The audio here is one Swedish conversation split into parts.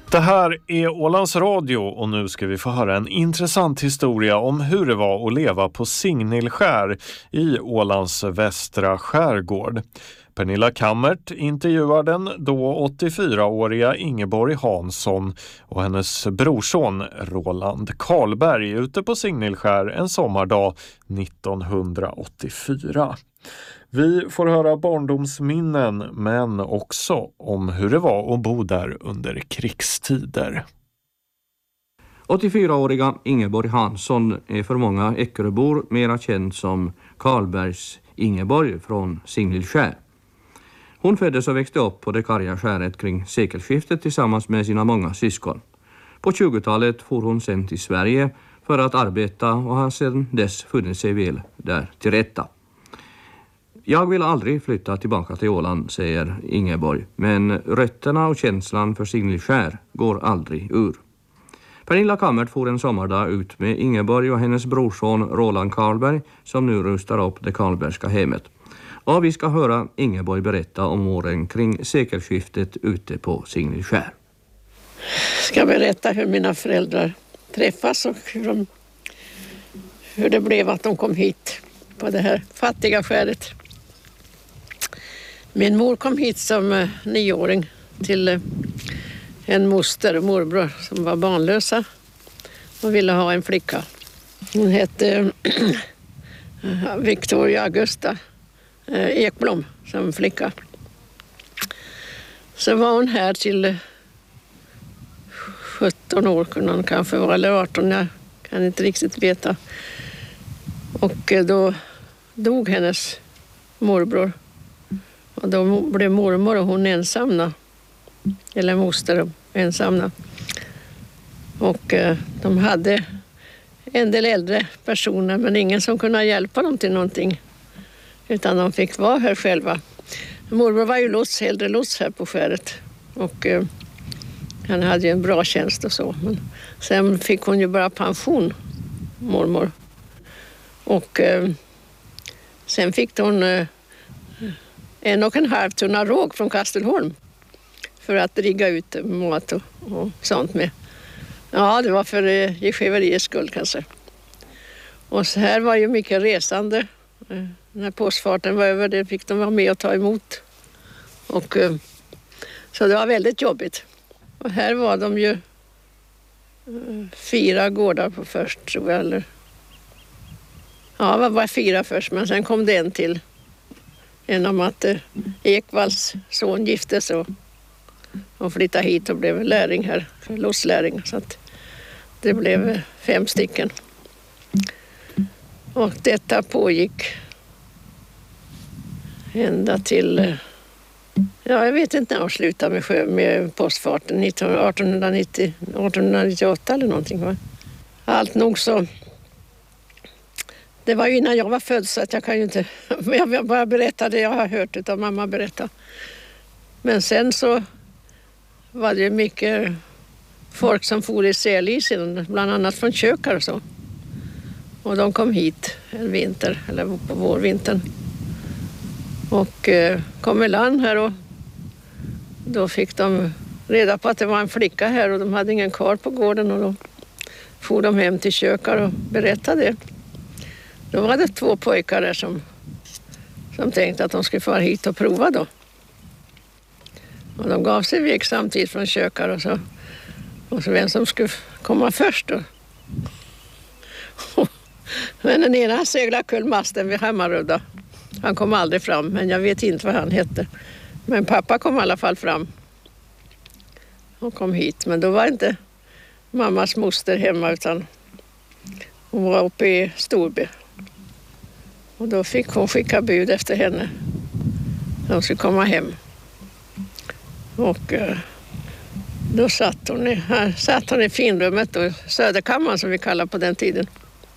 Det här är Ålands Radio och nu ska vi få höra en intressant historia om hur det var att leva på Signilskär i Ålands västra skärgård. Pernilla Kammert intervjuar den då 84-åriga Ingeborg Hansson och hennes brorson Roland Karlberg ute på Signilskär en sommardag 1984. Vi får höra barndomsminnen men också om hur det var att bo där under krigstider. 84-åriga Ingeborg Hansson är för många Eckeröbor mera känd som Karlbergs Ingeborg från Signilskär. Hon föddes och växte upp på det karga skäret kring sekelskiftet tillsammans med sina många syskon. På 20-talet for hon sen till Sverige för att arbeta och har sedan dess funnit sig väl där till rätta. Jag vill aldrig flytta tillbaka till Åland, säger Ingeborg, men rötterna och känslan för Signilskär går aldrig ur. Pernilla Kammert får en sommardag ut med Ingeborg och hennes brorson Roland Karlberg som nu rustar upp det Karlbergska hemmet. Och vi ska höra Ingeborg berätta om åren kring sekelskiftet ute på Signilskär. Jag ska berätta hur mina föräldrar träffas och hur det blev att de kom hit på det här fattiga skäret. Min mor kom hit som 9-åring till en moster och morbror som var barnlösa och ville ha en flicka. Hon hette Victoria Augusta Ekblom som flicka. Så var hon här till 17 år kunde hon kanske vara, eller 18, jag kan inte riktigt veta. Och då dog hennes morbror. Och då blev mormor och hon ensamma. Eller moster ensamma. Och de hade en del äldre personer men ingen som kunde hjälpa dem till någonting. Utan de fick vara här själva. Morbror var ju äldre lots här på skäret. Och han hade ju en bra tjänst och så. Men sen fick hon ju bara pension, mormor. Och sen fick hon 1,5 tunna råg från Kastelholm för att rigga ut mat och sånt med. Ja, det var för geskiveriets skull kanske. Och så här var ju mycket resande. När postfarten var över, det fick de vara med och ta emot. Och så det var väldigt jobbigt. Och här var de ju 4 gårdar på först, tror jag. Eller... Ja, det var 4 först, men sen kom det en till. Genom att Ekvalls son gifte sig och flyttade hit och blev lärling här, lotslärling. Så att det blev 5 stycken. Och detta pågick ända till... Ja, jag vet inte när jag slutade med postfarten, 1898 eller någonting. Va? Allt nog så... Det var ju innan jag var född så att jag kan ju inte... Jag bara berätta det jag har hört utav mamma berätta. Men sen så var det mycket folk som for i sälisen, bland annat från Kökar och så. Och de kom hit en vinter, eller på vårvintern. Och kom i land här och då fick de reda på att det var en flicka här och de hade ingen karl på gården och då for de hem till Kökar och berättade det. Då var det 2 pojkar där som tänkte att de skulle få hit och prova då. Och de gav sig iväg samtidigt från Kökar och så vem som skulle komma först då. Men den ena seglade kullmasten vid Hammarudda. Han kom aldrig fram, men jag vet inte vad han hette. Men pappa kom i alla fall fram och kom hit. Men då var inte mammas moster hemma utan hon var uppe i Storby. Och då fick hon skicka bud efter henne. De skulle komma hem. Och då satt hon i finrummet och Söderkammaren som vi kallar på den tiden.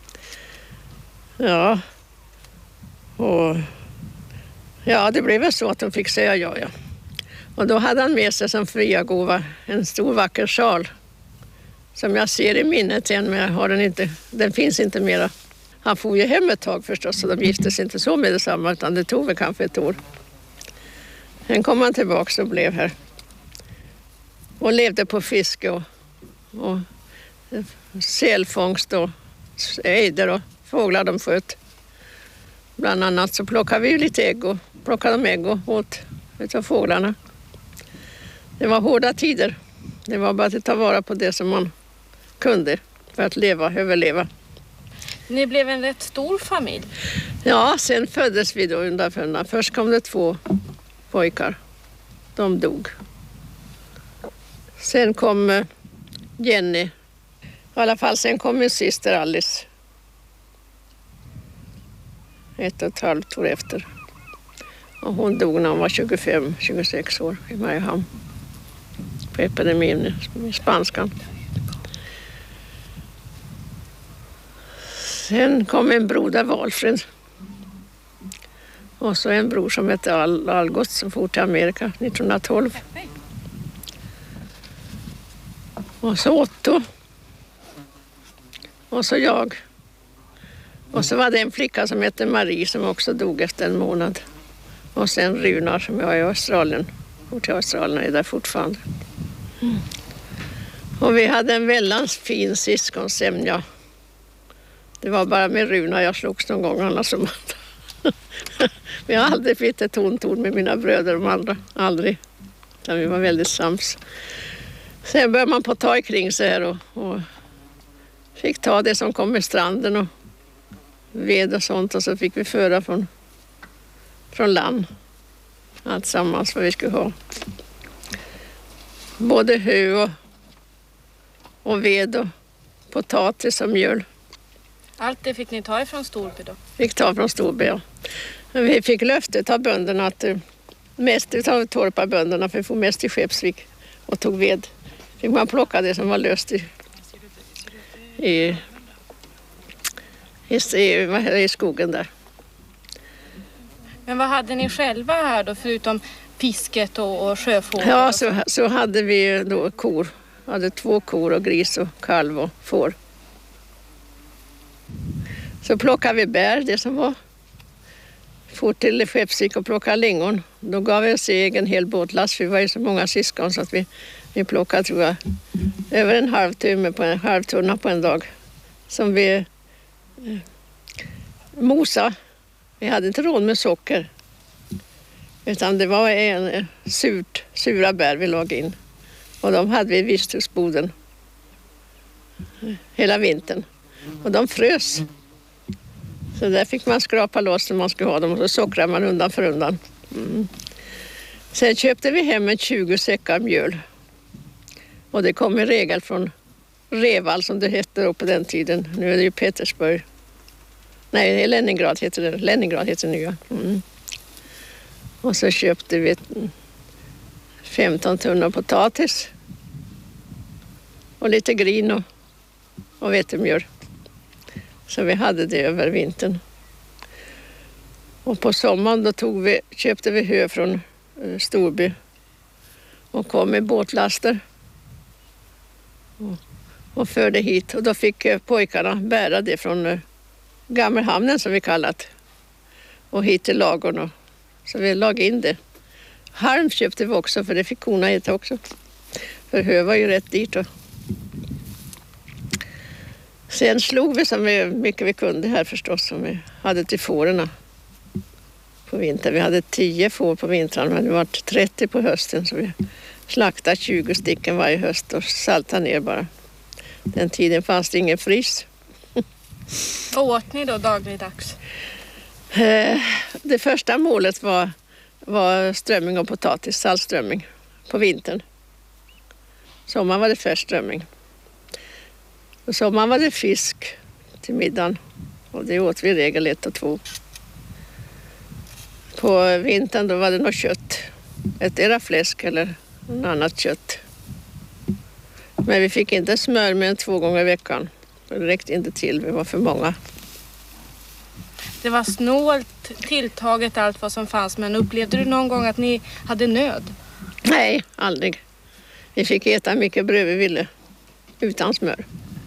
Ja. Och ja, det blev väl så att de fick säga ja. Och då hade han med sig som fria gåva en stor vacker sjal. Som jag ser i minnet igen, men jag har den inte. Den finns inte mera. Han får ju hem ett tag förstås, så de gifte sig inte så med detsamma, utan det tog väl kanske ett år. Sen kom han tillbaka och blev här. och levde på fiske och sälfångst och ejder och fåglar de sköt. Bland annat så plockade vi lite ägg och åt utav fåglarna. Det var hårda tider. Det var bara att ta vara på det som man kunde för att överleva. Ni blev en rätt stor familj. Ja, sen föddes vi då undan för undan. Först kom det 2 pojkar. De dog. Sen kom Jenny. I alla fall sen kom min syster Alice. 1,5 år efter. Och hon dog när hon var 25-26 år i Mariehamn. På epidemin i spanskan. Sen kom en broder Valfred. Och så en bror som hette Algot som for till Amerika 1912. Och så Otto. Och så jag. Och så var det en flicka som hette Marie som också dog efter en månad. Och sen Runar som jag är i Australien. Och till Australien är där fortfarande. Och vi hade en väldigt fin syskonsämja. Det var bara med Runar jag slogs någon gång annars som vi har aldrig fick ett ont ord med mina bröder och andra. Aldrig. Utan vi var väldigt sams. Sen började man på ta ikring sig här och fick ta det som kom med stranden och ved och sånt. Och så fick vi föra från land. Allt sammans vad vi skulle ha. Både hö och ved och potatis och mjöl. Allt det fick ni ta ifrån Storby då? Fick ta från Storby, ja. Men vi fick löftet av bönderna att mest utav torparbönderna, för vi får mest i Skeppsvik och tog ved. Fick man plocka det som var löst i skogen där. Men vad hade ni själva här då förutom fisket och sjöfågel? Ja, så hade vi då kor. Vi hade 2 kor och gris och kalv och får. Så plockade vi bär, det som var. For till Skeppsvik och plockade lingon. Då gav vi oss en hel båtlast. Vi var ju så många syskon så att vi plockade, tror jag, över en halv tunna på en dag. Som vi mosa. Vi hade inte råd med socker. Utan det var sura bär vi låg in. Och de hade vi i visthusboden hela vintern. Och de frös. Så där fick man skrapa loss när man skulle ha dem och så sockrade man undan för undan. Sen köpte vi hem 20 säckar mjöl. Och det kom i regel från Reval som det hette då på den tiden. Nu är det ju Petersburg. Nej, Leningrad heter det. Leningrad heter det nya. Och så köpte vi 15 tunnor potatis. Och lite grin och vetemjöl. Så vi hade det över vintern. Och på sommaren då köpte vi hö från Storby. Och kom med båtlaster. Och förde hit. Och då fick pojkarna bära det från Gammelhamnen som vi kallat. Och hit till lagorna. Så vi lag in det. Halm köpte vi också för det fick korna äta också. För hö var ju rätt dyrt då. Sen slog vi så mycket vi kunde här förstås som vi hade till fårorna på vintern. Vi hade 10 får på vintern men det var 30 på hösten så vi slaktade 20 stycken varje höst och saltade ner bara. Den tiden fanns det ingen frys. Vad åt ni då dagligdags? Det första målet var strömming och potatis, saltströmming på vintern. Sommaren var det färsk strömming. Och sommaren var det fisk till middagen och det åt vi i regel 1 och 2. På vintern då var det något kött, ett fläsk eller något annat kött. Men vi fick inte smör mer än 2 gånger i veckan. Det räckte inte till, vi var för många. Det var snålt tilltaget allt vad som fanns, men upplevde du någon gång att ni hade nöd? Nej, aldrig. Vi fick äta mycket bröd vi ville, utan smör.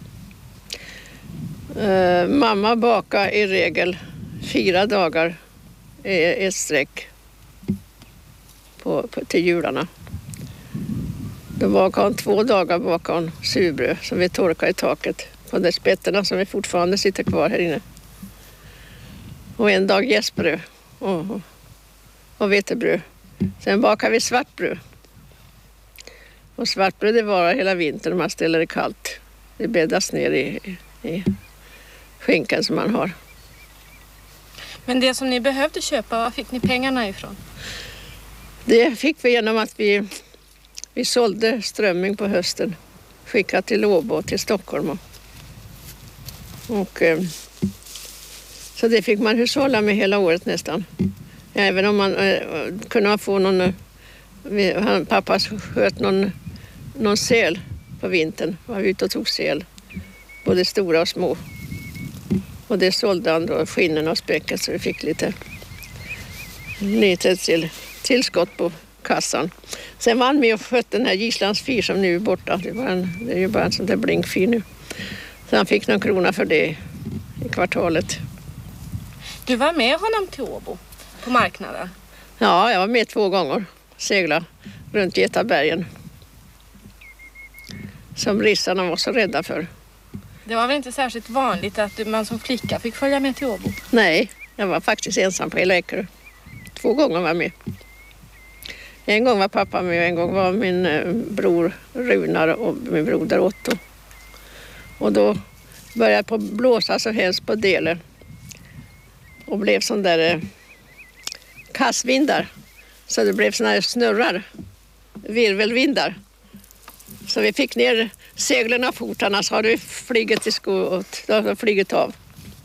Mamma bakade i regel 4 dagar i ett streck till jularna. Då bakade hon 2 dagar bakade hon surbröd som vi torkade i taket på de spetterna som vi fortfarande sitter kvar här inne. Och en dag jästbröd och vetebröd. Sen bakade vi svartbröd. Och svartbröd det varar hela vintern om man ställer det kallt. Det bäddas ner i skinkan som man har. Men det som ni behövde köpa, var fick ni pengarna ifrån? Det fick vi genom att vi sålde strömming på hösten. Skickade till Åbo till Stockholm. Så det fick man hushålla med hela året nästan. Även om man kunde få någon... Pappa sköt någon säl på vintern. Var ute och tog säl. Både stora och små. Och det sålde han då, skinnen och späcket, så vi fick lite tillskott på kassan. Sen var han med och skötte den här Gislands fyr som nu är borta. Det är ju bara en sån där blinkfyr nu. Så han fick någon krona för det i kvartalet. Du var med honom till Åbo på marknaden? Ja, jag var med 2 gånger. Segla runt Getabergen. Som rissarna var så rädda för. Det var väl inte särskilt vanligt att man som flicka fick följa med till Åbo? Nej, jag var faktiskt ensam på hela Eckerö. 2 gånger var jag med. En gång var pappa med och en gång var min bror Runar och min broder Otto. Och då började jag på blåsa så helst på delen. Och blev sån där kassvindar. Så det blev såna här snurrar, virvelvindar. Så vi fick ner seglen av fotarna så hade vi flygit till då hade flygit av.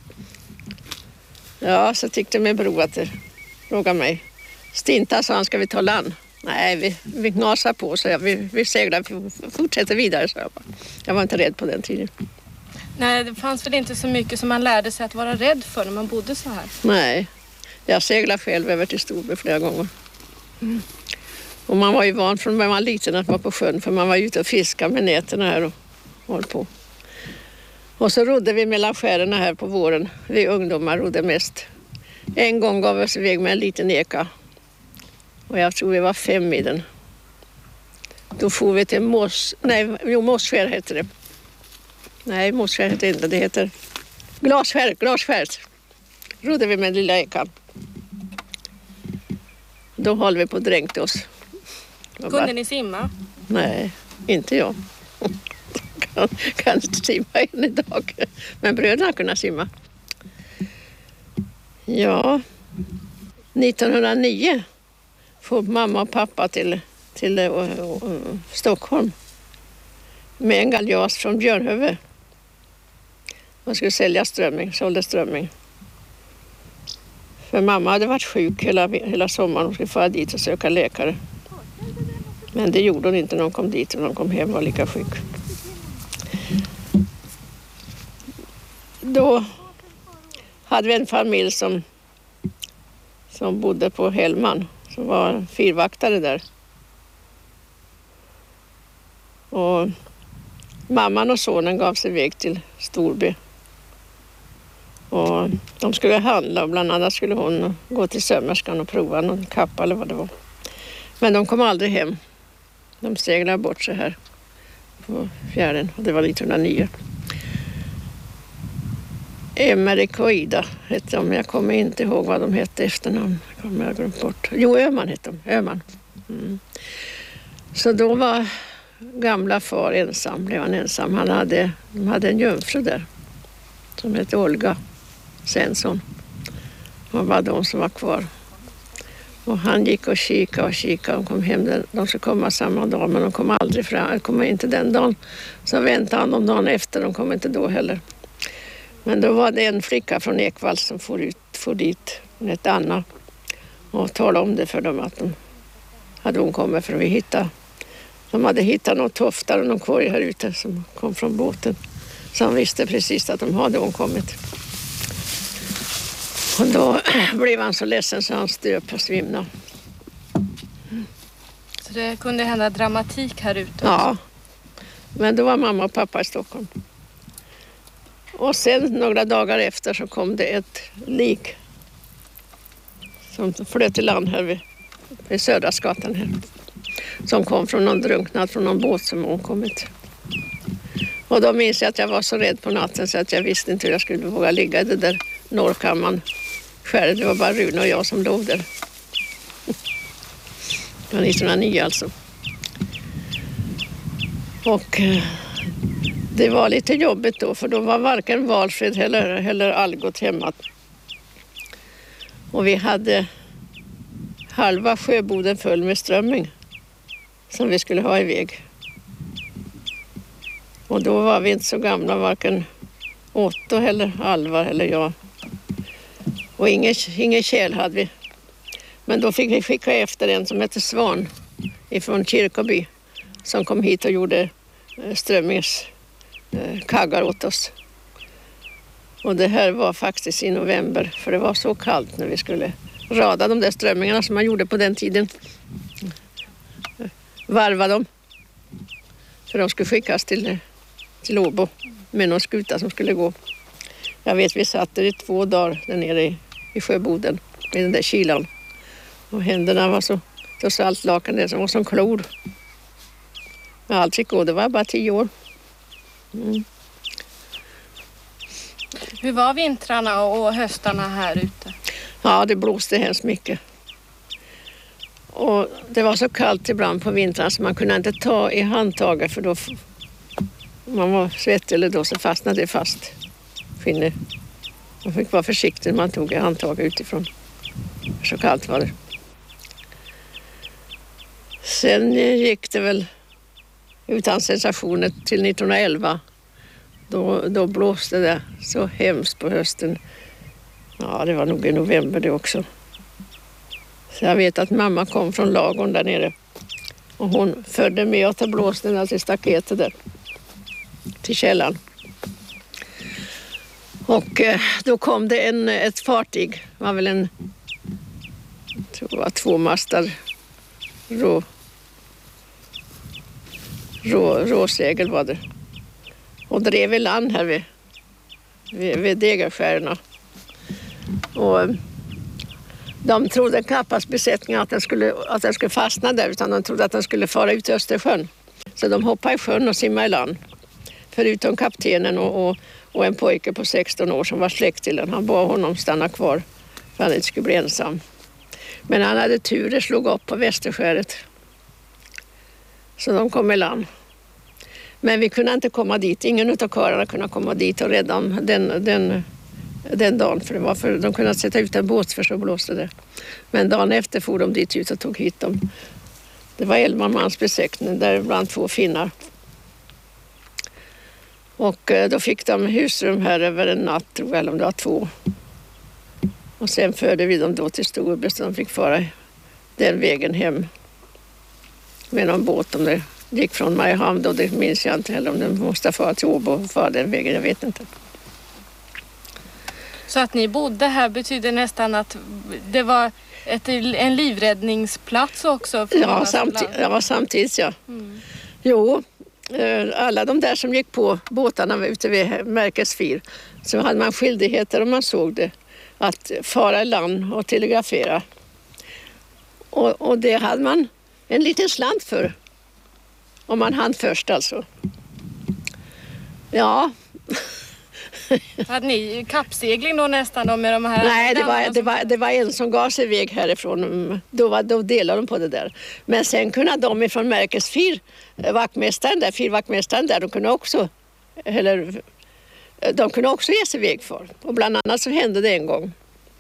Ja, så tyckte min bror att det frågade mig. Stinta, sa han, ska vi ta land? Nej, vi gnasar på, så vi seglar, vi fortsätter vidare, så jag bara. Jag var inte rädd på den tiden. Nej, det fanns väl inte så mycket som man lärde sig att vara rädd för när man bodde så här? Nej, jag seglade själv över till Storby flera gånger. Och man var ju van från när man var liten att vara på sjön, för man var ute och fiskade med näten här och håll på. Och så rodde vi mellan skärerna här på våren. Vi ungdomar rodde mest. En gång gav vi oss iväg med en liten eka. Och jag tror vi var 5 i den. Då får vi till Mossskär heter det. Nej, Mossskär heter det inte. Det heter Glasskär. Rodde vi med lilla ekan. Då höll vi på att dränka oss. Kunde ni simma? Nej, inte jag. Kan inte simma än idag. Men bröderna kunde simma. Ja, 1909 får mamma och pappa till Stockholm med en galjas från Björnhöve. De skulle sälja sålde strömming. För mamma hade varit sjuk hela sommaren och skulle fara dit och söka läkare. Men det gjorde hon inte när hon kom dit, och när hon kom hem var lika sjuk. Då hade vi en familj som bodde på Hellman, som var fyrvaktare där. Och mamman och sonen gav sig iväg till Storby. Och de skulle handla, och bland annat skulle hon gå till sömmerskan och prova någon kappa eller vad det var. Men de kom aldrig hem. De seglade bort sig här på fjärden, och det var 1909. Emerik och Ida hette de. Jag kommer inte ihåg vad de hette efternamn. Kommer jag glömt bort. Jo, Öhman hette de. Öhman. Mm. Så då var gamla far ensam. Blev han ensam. De hade en jungfru där som hette Olga Svensson. Och var de som var kvar. Och han gick och kikade och kom hem. De skulle komma samma dag, men de kom aldrig fram. De kom inte den dagen. Så väntade han om dagen efter. De kom inte då heller. Men då var det en flicka från Ekvall som for dit, hon hette Anna, och talade om det för dem att hon kommit för att hitta. De hade hittat någon toftar och någon korg här ute som kom från båten. Så han visste precis att de hade kommit. Och då blev han så ledsen så han stöp och svimnade. Så det kunde hända dramatik här ute också? Ja, men då var mamma och pappa i Stockholm. Och sen några dagar efter så kom det ett lik som flöt till land här vid Södra skatan här. som kom från någon drunknad från någon båt som omkommit. Och då minns jag att jag var så rädd på natten så att jag visste inte hur jag skulle våga ligga i det där norrkammaren. Det var bara Rune och jag som låg där. Det var 1909 alltså. Och det var lite jobbigt då, för då var varken Valfrid eller Algot hemma. Och vi hade halva sjöboden full med strömming som vi skulle ha iväg. Och då var vi inte så gamla, varken Otto eller Alvar eller jag. Och ingen kärl hade vi. Men då fick vi skicka efter en som hette Svan ifrån Kirkaby som kom hit och gjorde strömmingskaggar åt oss. Och det här var faktiskt i november, för det var så kallt när vi skulle rada de där strömmingarna som man gjorde på den tiden. Varva dem. För de skulle skickas till Åbo med någon skuta som skulle gå. Jag vet, vi satt där i 2 dagar där nere i sjöboden i den där kylan. Och händerna var så saltlakan där som var som klor. Men allt fick gå, det var bara 10 år. Mm. Hur var vintrarna och höstarna här ute? Ja, det blåste hemskt mycket. Och det var så kallt ibland på vintern så man kunde inte ta i handtaget, för då om man var svettig eller då så fastnade det fast. Finner. Man fick vara försiktig när man tog i handtaget utifrån. Så kallt var det. Sen gick det väl utan sensationer till 1911. Då blåste det så hemskt på hösten. Ja, det var nog i november det också. Så jag vet att mamma kom från lagorn där nere. Och hon följde med och tog blåsten till staketet där. Till källan. Och då kom det ett fartyg. Det var väl jag tror det var 2-mastad råsegel var det. Och drev i land här vid Degerskärerna. Och de trodde knappast besättningen att den skulle fastna där, utan de trodde att den skulle fara ut i Östersjön. Så de hoppade i sjön och simmade i land. Förutom kaptenen och en pojke på 16 år som var släkt till den. Han bad honom stanna kvar för han inte skulle bli ensam. Men han hade tur, det slog upp på Västerskäret. Så de kom i land. Men vi kunde inte komma dit. Ingen av karlarna kunde komma dit och rädda dem den dagen. För de kunde sätta ut en båt för så blåste det. Men dagen efter for de dit ut och tog hit dem. Det var 11 mans besättning, däribland 2 finnar. Och då fick de husrum här över en natt, tror jag, eller om det var 2. Och sen förde vi dem då till Storbäst så de fick fara den vägen hem med någon båt. Om det gick från Mariehamn då, det minns jag inte heller, om de måste fara till Åbo och fara den vägen, jag vet inte. Så att ni bodde här betyder nästan att det var en livräddningsplats också? För samtidigt ja. Mm. Jo, alla de där som gick på båtarna ute vid Märkesfyr, så hade man skyldigheter om man såg det att fara i land och telegrafera. Och det hade man en liten slant för. Om man hann först alltså. Ja. Hade ni kappsegling då nästan då med de här? Nej, det var en som gav sig iväg härifrån. Då delade de på det där. Men sen kunde de ifrån Märkesfyr, fyrvaktmästaren där, de kunde också ge sig iväg för. Och bland annat så hände det en gång.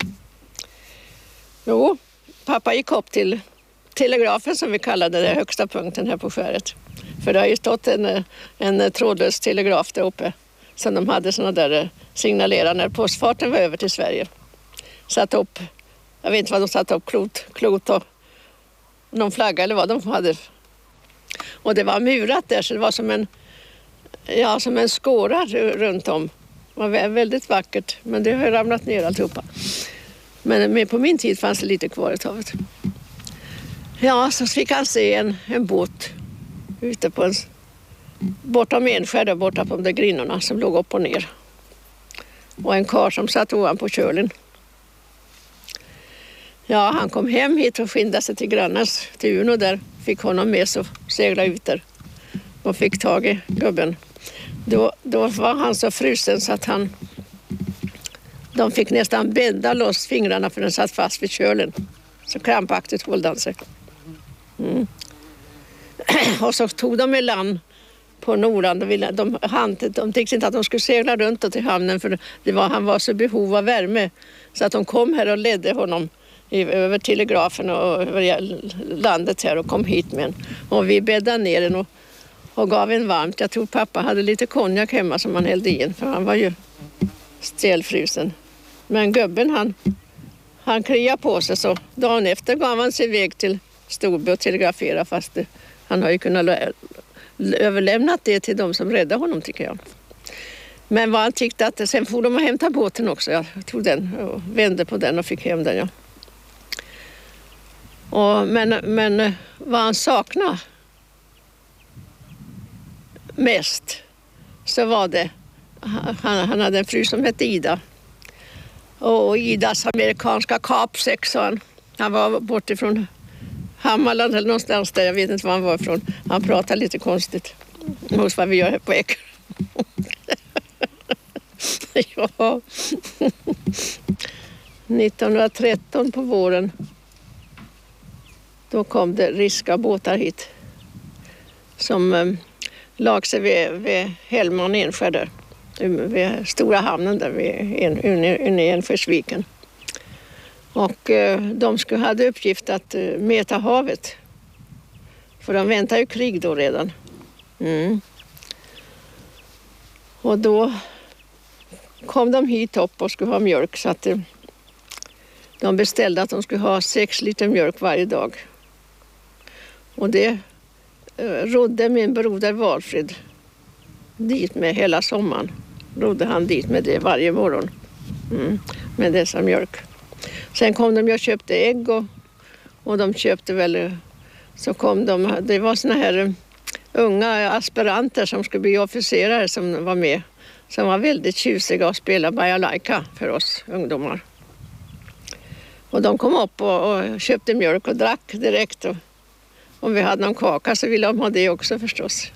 Jo, pappa gick upp till telegrafen som vi kallade det, högsta punkten här på skäret. För det har ju stått en trådlös telegraf där uppe. Som de hade såna där signalerare när postfarten var över till Sverige. Satt upp, jag vet inte vad de satt upp, klot och någon flagga eller vad de hade. Och det var murat där så det var som en skåra runt om. Det var väldigt vackert, men det har ju ramlat ner alltihopa. Men på min tid fanns det lite kvar i havet. Ja, så fick han se en båt ute på bortom Enskär där borta på de där grinnorna som låg upp och ner. Och en karl som satt ovanpå kölen. Ja, han kom hem hit och skyndade sig till grannars, till Uno där. fick honom med så segla ut där och fick tag i gubben. Då var han så frusen så att de fick nästan bända loss fingrarna för den satt fast vid kölen. Så krampaktigt höll han sig. Och så tog de i land på Norland. De tyckte inte att de skulle segla runt till hamnen för han var så behov av värme. Så att de kom här och ledde honom över telegrafen och över landet här och kom hit med en. Och vi bäddade ner den och gav en varmt. Jag tror pappa hade lite konjak hemma som han hällde in för han var ju stelfrusen. Men gubben han kliade på sig så dagen efter gav han sig iväg till Storby och telegrafera fast han har ju kunnat överlämnat det till de som räddade honom tycker jag. Men vad han tyckte att sen får de att hämta båten också. Jag tog den och vände på den och fick hem den. Ja. Men vad han saknade mest så var det han hade en fru som hette Ida. Och Idas amerikanska kapsäck sa han. Han var bortifrån Hammarland eller någonstans där. Jag vet inte var han var ifrån. Han pratade lite konstigt. Hos vad vi gör här på Ek. Ja. 1913 på våren. Då kom det ryska båtar hit. Som lag sig vid Hellman och Enskär vid stora hamnen där vid Enskärsviken. Och de hade uppgift att mäta havet. För de väntar ju krig då redan. Och då kom de hit upp och skulle ha mjölk så att de beställde att de skulle ha 6 liter mjölk varje dag. Och det rodde min broder Valfrid dit med hela sommaren. Rodde han dit med det varje morgon. Med dessa mjölk. Sen kom de och köpte ägg och de köpte väl, så kom det var såna här unga aspiranter som skulle bli officerare som var med. Som var väldigt tjusiga och spelade balalaika för oss ungdomar. Och de kom upp och köpte mjölk och drack direkt. Och om vi hade någon kaka så ville de ha det också förstås.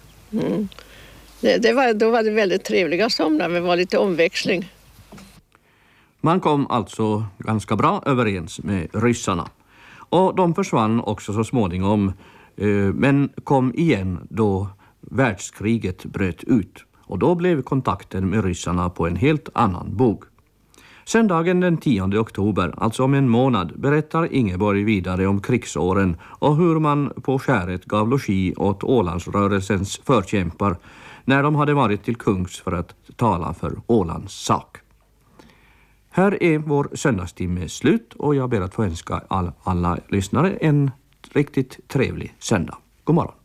Då var det väldigt trevliga somrar, det var lite omväxling. Man kom alltså ganska bra överens med ryssarna. Och de försvann också så småningom, men kom igen då världskriget bröt ut. Och då blev kontakten med ryssarna på en helt annan bog. Söndagen den 10 oktober, alltså om en månad, berättar Ingeborg vidare om krigsåren och hur man på skäret gav logi åt Ålandsrörelsens förkämpar när de hade varit till kungs för att tala för Ålands sak. Här är vår söndagstimme slut och jag ber att få önska alla lyssnare en riktigt trevlig söndag. God morgon.